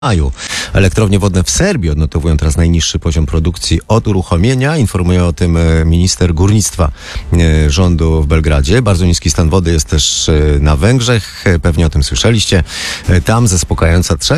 maju. Elektrownie wodne w Serbii odnotowują teraz najniższy poziom produkcji od uruchomienia. Informuje o tym minister górnictwa rządu w Belgradzie. Bardzo niski stan wody jest też na Węgrzech. Pewnie o tym słyszeliście. Tam zaspokajająca trzeźwość